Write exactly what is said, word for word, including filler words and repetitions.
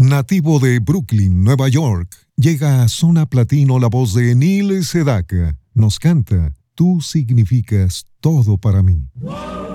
Nativo de Brooklyn, Nueva York, llega a Zona Platino la voz de Neil Sedaka. Nos canta Tú significas todo para mí.